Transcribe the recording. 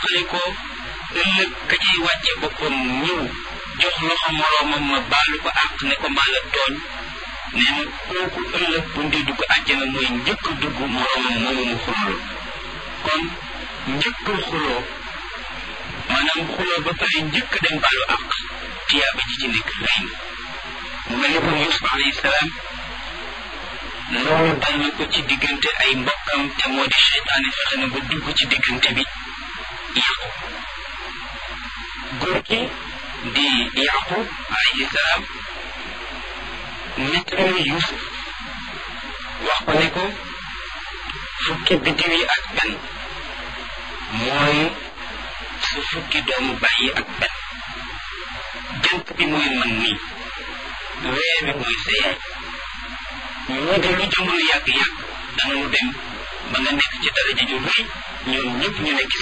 xale ko ëllëg ka cay wàcce boppam ñëw jox loxo moroomam ma baalu ko àq ne ko maa la tooñ nee na kooku ëllëg bu ndee dugg àjjana mooy njëkk dugg moroomam moomu mu xuloo kon njëkk xuloo maanaam xuloo ba pare njëkk dem baalu àq tiyaaba ji ci nekk rëy na mu mel ni kon Yuusuf alayhi salaam loolu dal na ko ci diggante ay mbokkam te moo di seytaane fexe na ba dugg ci diggante bi yàqu góor gi di Yaqub alayhi salaam nettali Yuusuf wax ko ne ko fukki biddiw yi ak benn mooy su fukki doomu bàyyi ak benn jant bi mooy man nii weer bi mooy sa yaay ñoo de lu jamono yàgg-yàgg danañu dem ba nga nekk ci daraja ju rëy ñoom ñëpp ñu nekk